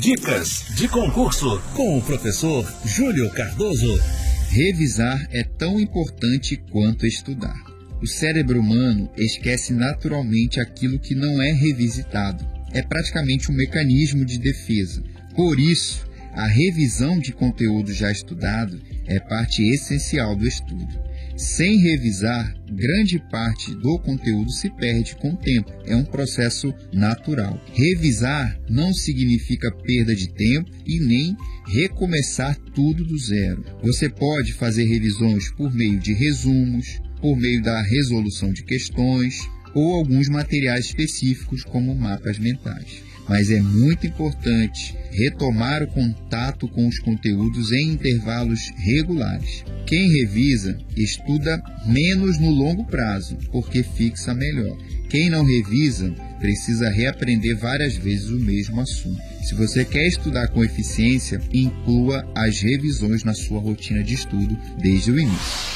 Dicas de concurso com o professor Júlio Cardoso. Revisar é tão importante quanto estudar. O cérebro humano esquece naturalmente aquilo que não é revisitado. É praticamente um mecanismo de defesa. Por isso, a revisão de conteúdo já estudado é parte essencial do estudo. Sem revisar, grande parte do conteúdo se perde com o tempo. É um processo natural. Revisar não significa perda de tempo e nem recomeçar tudo do zero. Você pode fazer revisões por meio de resumos, por meio da resolução de questões ou alguns materiais específicos como mapas mentais. Mas é muito importante retomar o contato com os conteúdos em intervalos regulares. Quem revisa, estuda menos no longo prazo, porque fixa melhor. Quem não revisa, precisa reaprender várias vezes o mesmo assunto. Se você quer estudar com eficiência, inclua as revisões na sua rotina de estudo desde o início.